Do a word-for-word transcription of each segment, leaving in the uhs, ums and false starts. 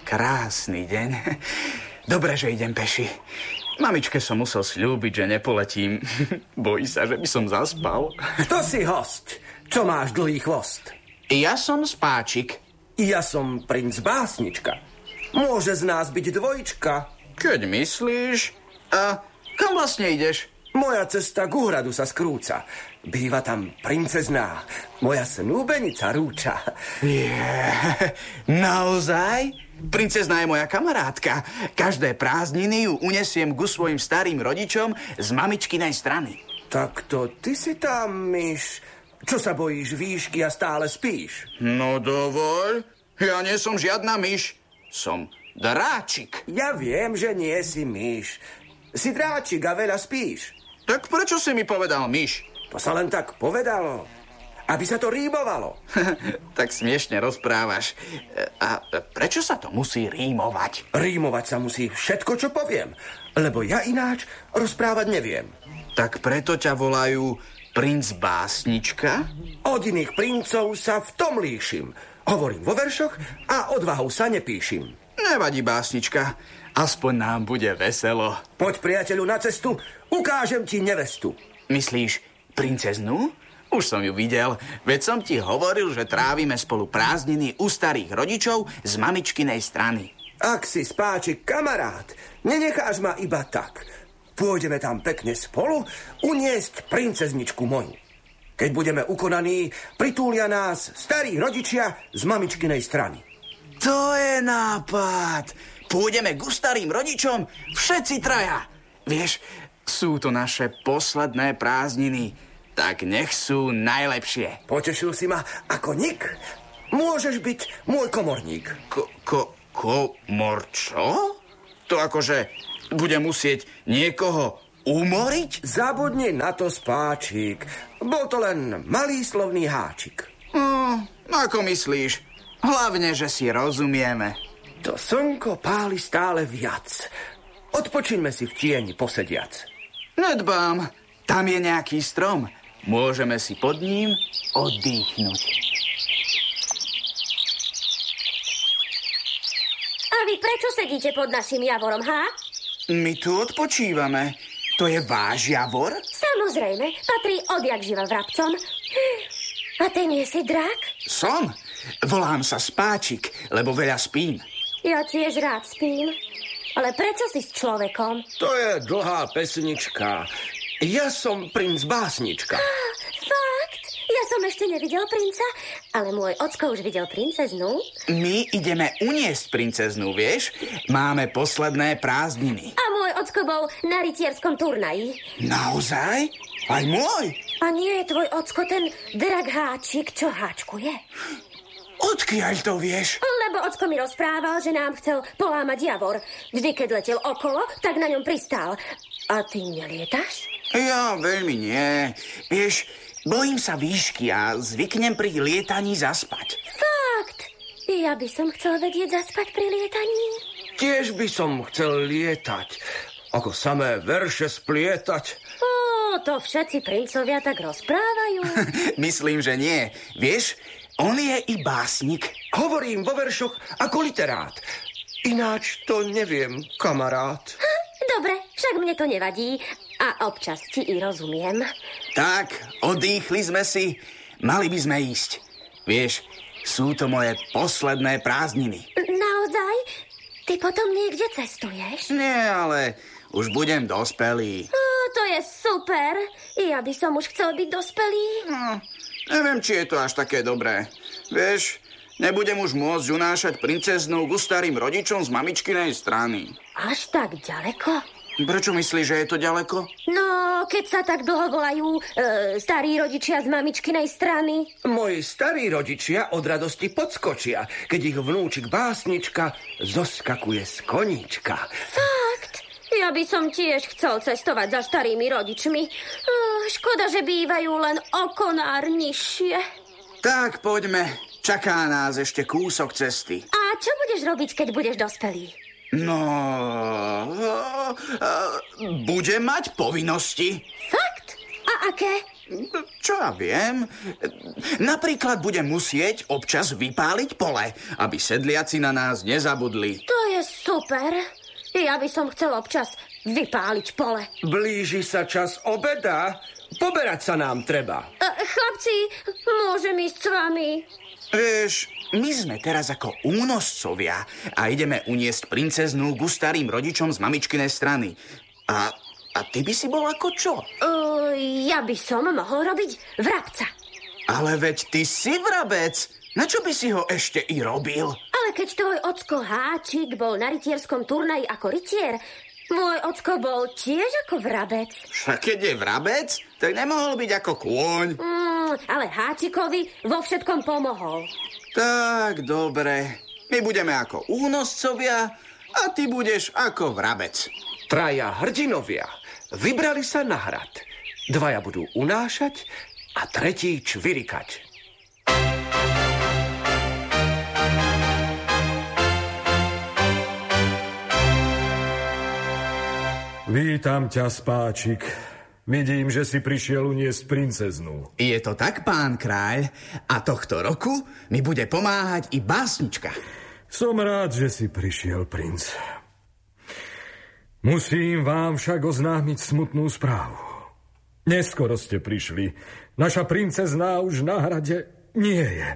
krásny deň. Dobre, že idem peši. Mamičke som musel sľúbiť, že nepoletím. Bojí sa, že by som zaspal. Kto si host? Čo máš dlhý chvost? Ja som Spáčik. Ja som princ Básnička. Môže z nás byť dvojička. Keď myslíš... A kam vlastne ideš? Moja cesta k úhradu sa skrúca. Býva tam princezná, moja snúbenica Rúča. Yeah, naozaj? Princezná je moja kamarátka. Každé prázdniny ju unesiem ku svojim starým rodičom z mamičkinej strany. Tak to ty si tam, myš. Čo sa bojíš výšky a stále spíš? No dovoľ, ja nie som žiadna myš. Som dráčik. Ja viem, že nie si myš. Si dráčik a veľa spíš. Tak prečo si mi povedal myš? To sa len tak povedalo, aby sa to rímovalo. Tak smiešne rozprávaš. A prečo sa to musí rímovať? Rímovať sa musí všetko, čo poviem, lebo ja ináč rozprávať neviem. Tak preto ťa volajú princ Básnička? Od iných princov sa v tom líšim. Hovorím vo veršoch a odvahou sa nepíšim. Nevadí, Básnička. Aspoň nám bude veselo. Poď, priateľu, na cestu, ukážem ti nevestu. Myslíš princeznú? Už som ju videl, veď som ti hovoril, že trávime spolu prázdniny u starých rodičov z mamičkinej strany. Ak si Spáčik kamarát, nenecháš ma iba tak. Pôjdeme tam pekne spolu uniesť princezničku moju. Keď budeme ukonaní, pritúlia nás starí rodičia z mamičkinej strany. To je nápad. Pôjdeme ku starým rodičom všetci traja. Vieš, sú to naše posledné prázdniny, tak nech sú najlepšie. Potešil si ma ako nik. Môžeš byť môj komorník. Ko, ko, komor čo? To akože budem musieť niekoho umoriť? Zabudni na to, Spáčik. Bol to len malý slovný háčik. No, ako myslíš? Hlavne, že si rozumieme. To slnko páli stále viac. Odpočiňme si v tieni posediac. Nedbám. Tam je nejaký strom. Môžeme si pod ním oddychnúť. A vy prečo sedíte pod našim javorom, ha? My tu odpočívame. To je váš javor? Samozrejme, patrí odjak živa vrabcom. A ty nie si drak? Som. Volám sa Spáčik, lebo veľa spím. Ja tiež rád spím. Ale prečo si s človekom? To je dlhá pesnička. Ja som princ Básnička. Ah, fakt? Ja som ešte nevidel princa, ale môj ocko už videl princeznú. My ideme uniesť princeznú, vieš? Máme posledné prázdniny. A môj ocko bol na rytierskom turnaji. Naozaj? Aj môj? A nie je tvoj ocko ten drak háčik, čo háčkuje? Odkiaľ to vieš? Lebo ocko mi rozprával, že nám chcel polámať javor. Vždy, keď letel okolo, tak na ňom pristál. A ty nelietaš? Ja veľmi nie. Vieš, bojím sa výšky a zvyknem pri lietaní zaspať. Fakt? Ja by som chcel vedieť zaspať pri lietaní. Tiež by som chcel lietať. Ako samé verše splietať. Ó, to všetci princovia tak rozprávajú. Myslím, že nie. Vieš, on je i básnik. Hovorím vo veršoch ako literát. Ináč to neviem, kamarát. Dobre, však mne to nevadí. A občas ti i rozumiem. Tak, odýchli sme si. Mali by sme ísť. Vieš, sú to moje posledné prázdniny. Naozaj? Ty potom niekde cestuješ? Nie, ale už budem dospelý. Ó, to je super. Ja by som už chcel byť dospelý. No, neviem, či je to až také dobré. Vieš, nebudem už môcť unášať princeznú ku starým rodičom z mamičkinej strany. Až tak ďaleko? Prečo myslíš, že je to ďaleko? No, keď sa tak dlho volajú e, starí rodičia z mamičkinej strany. Moji starí rodičia od radosti podskočia, keď ich vnúčik Básnička zoskakuje z koníčka. Fakt? Ja by som tiež chcel cestovať za starými rodičmi. Oh, škoda, že bývajú len o konár nižšie. Tak, poďme. Čaká nás ešte kúsok cesty. A čo budeš robiť, keď budeš dospelý? No, budem mať povinnosti. Fakt? A aké? Čo ja viem? Napríklad budem musieť občas vypáliť pole, aby sedliaci na nás nezabudli. To je super. Ja by som chcel občas vypáliť pole. Blíži sa čas obeda. Poberať sa nám treba. E, chlapci, môžem ísť s vami? Vieš, my sme teraz ako únoscovia a ideme uniesť princeznú ku starým rodičom z mamičkinej strany. A, a ty by si bol ako čo? Uh, ja by som mohol robiť vrabca. Ale veď ty si vrabec. Na čo by si ho ešte i robil? Ale keď tvoj ocko Háčik bol na rytierskom turnaji ako rytier, môj ocko bol tiež ako vrabec. Však keď je vrabec, tak nemohol byť ako kôň. Mm, ale Háčikovi vo všetkom pomohol. Tak, dobre. My budeme ako únoscovia a ty budeš ako vrabec. Traja hrdinovia vybrali sa na hrad. Dvaja budú unášať a tretí čvirikať. Vítam ťa, spáčik. Vidím, že si prišiel uniesť princeznú. Je to tak, pán kráľ. A tohto roku mi bude pomáhať i básnička. Som rád, že si prišiel, princ. Musím vám však oznámiť smutnú správu. Neskoro ste prišli. Naša princezná už na hrade nie je.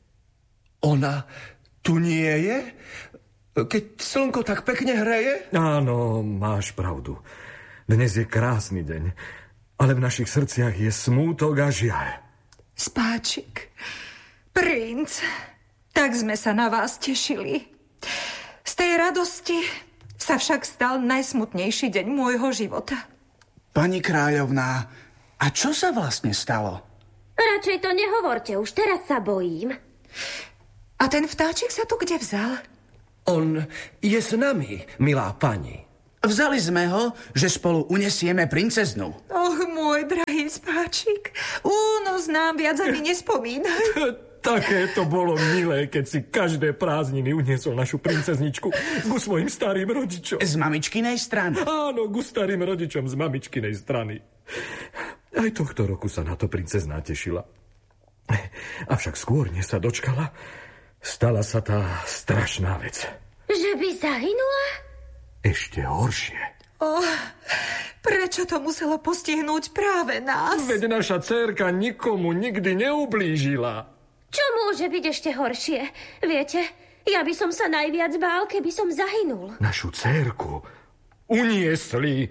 Ona tu nie je? Keď slnko tak pekne hreje? Áno, máš pravdu. Dnes je krásny deň, ale v našich srdciach je smútok a žiaľ. Spáčik, princ, tak sme sa na vás tešili. Z tej radosti sa však stal najsmutnejší deň môjho života. Pani kráľovná, a čo sa vlastne stalo? Radšej to nehovorte, už teraz sa bojím. A ten vtáčik sa tu kde vzal? On je s nami, milá pani. Vzali sme ho, že spolu unesieme princeznú. Och, môj drahý spáčik, únos nám viac ani nespomínaj. Také to bolo milé, keď si každé prázdniny uniesol našu princezničku ku svojim starým rodičom. Z mamičkinej strany. Áno, ku starým rodičom z mamičkinej strany. Aj tohto roku sa na to princezná tešila. Avšak skôr, než sa dočkala, stala sa tá strašná vec. Že by zahynula? Ešte horšie. Oh, prečo to muselo postihnúť práve nás? Veď naša dcérka nikomu nikdy neublížila. Čo môže byť ešte horšie? Viete, ja by som sa najviac bál, keby som zahynul. Našu dcérku uniesli.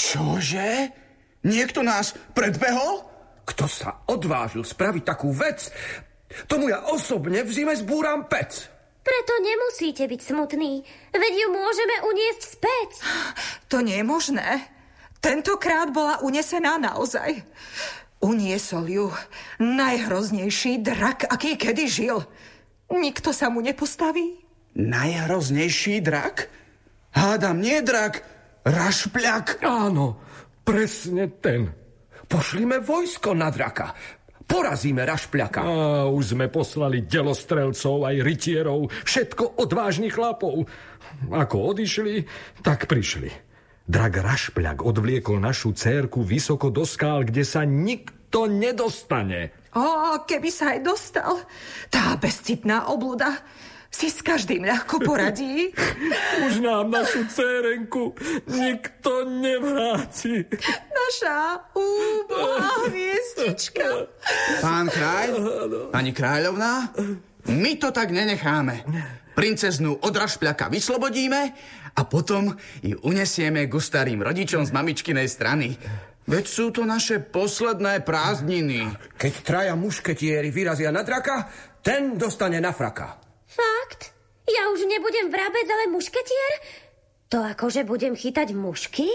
Čože? Niekto nás predbehol? Kto sa odvážil spraviť takú vec, tomu ja osobne v zime zbúram pec. Preto nemusíte byť smutní, veď ju môžeme uniesť späť. To nie je možné. Tentokrát bola unesená naozaj. Uniesol ju najhroznejší drak, aký kedy žil. Nikto sa mu nepostaví. Najhroznejší drak? Hádam, nie drak, rašpľak. Áno, presne ten. Pošlime vojsko na draka. Porazíme rašpľaka. A už sme poslali delostrelcov aj rytierov, všetko odvážnych chlapov. Ako odišli, tak prišli. Drak rašpľak odvliekol našu dcérku vysoko do skál, kde sa nikto nedostane. Ó, keby sa aj dostal, tá bezcitná obluda si s každým ľahko poradí. Už nám našu dcérenku nikto nevráti. Naša úbohá hviezdička. Pán kráľ, pani kráľovná, my to tak nenecháme. Princeznú od rašpľaka vyslobodíme a potom ju unesieme ku starým rodičom z mamičkinej strany. Veď sú to naše posledné prázdniny. Keď traja mušketieri vyrazia na draka, ten dostane na fraka. Fakt? Ja už nebudem vrabec, ale mušketier? To akože budem chytať mušky?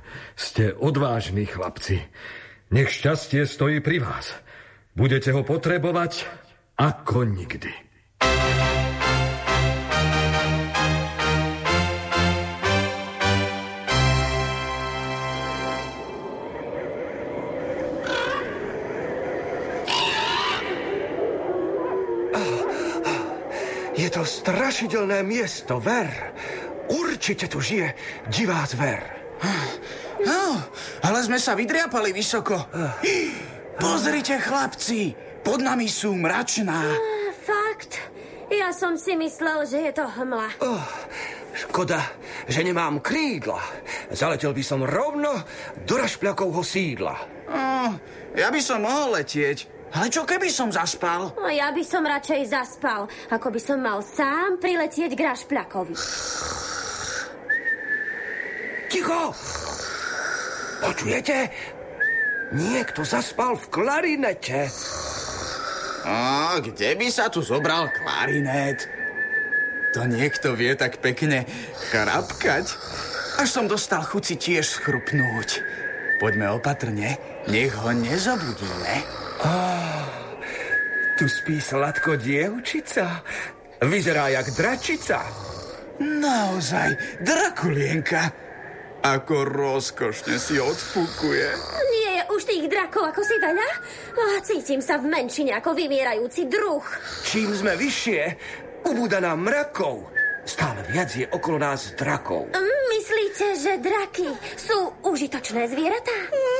Ste odvážni, chlapci. Nech šťastie stojí pri vás. Budete ho potrebovať ako nikdy. Je to strašidelné miesto, ver. Určite tu žije divá zver. No, ale sme sa vydriapali vysoko. Pozrite, chlapci, pod nami sú mračná. Ah, fakt? Ja som si myslel, že je to hmla. Oh, škoda, že nemám krídla. Zaletel by som rovno do Rašpľakovho sídla. Oh, ja by som mohol letieť, ale čo keby som zaspal? No, ja by som radšej zaspal, ako by som mal sám priletieť k Rašpľakovi. Ticho! Počujete? Niekto zaspal v klarinete. A kde by sa tu zobral klarinet? To niekto vie tak pekne chrapkať. Až som dostal chuť si tiež schrupnúť. Poďme opatrne, nech ho nezobudíme. Oh, tu spí sladko dievčica. Vyzerá jak dračica. Naozaj, Drakulienka. Ako rozkošne si odfúkuje. Nie je už tých drakov ako si veľa? A cítim sa v menšine ako vymierajúci druh. Čím sme vyššie, ubúda nám mrakov. Stále viac je okolo nás drakov. Myslíte, že draky sú užitočné zvieratá?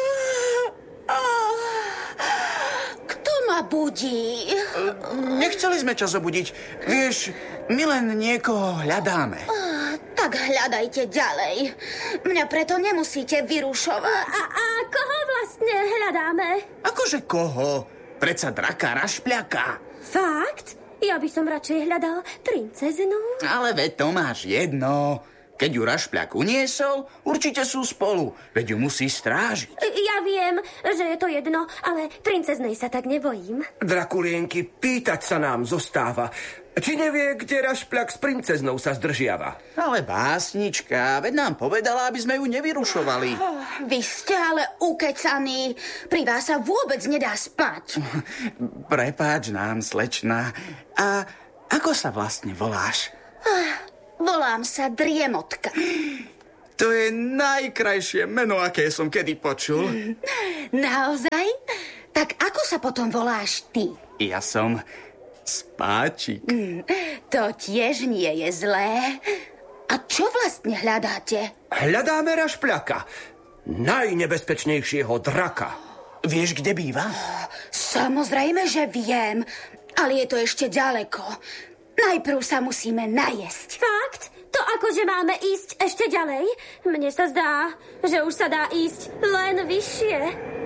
Kto ma budí? Nechceli sme ťa zobudiť. Vieš, my len niekoho hľadáme. Tak hľadajte ďalej. Mňa preto nemusíte vyrušovať. A, a koho vlastne hľadáme? Akože koho? Predsa draka Rašpľaka. Fakt? Ja by som radšej hľadal princeznu. Ale veď to máš jedno. Keď ju Rašpľak uniesol, určite sú spolu. Veď ju musí strážiť. Ja viem, že je to jedno, ale princeznej sa tak nebojím. Drakulienky, pýtať sa nám zostáva. Či nevie, kde Rašpľak s princeznou sa zdržiava? Ale básnička, veď nám povedala, aby sme ju nevyrušovali. Oh, vy ste ale ukecaní. Pri vás sa vôbec nedá spať. Prepáč nám, slečna. A ako sa vlastne voláš? Ah, volám sa Driemotka. To je najkrajšie meno, aké som kedy počul. Naozaj? Tak ako sa potom voláš ty? Ja som Spáčik. Mm, to tiež nie je zlé. A čo vlastne hľadáte? Hľadáme Rašpľaka, najnebezpečnejšieho draka. Vieš, kde býva? Samozrejme, že viem, ale je to ešte ďaleko. Najprv sa musíme najesť. Fakt? To akože máme ísť ešte ďalej? Mne sa zdá, že už sa dá ísť len vyššie.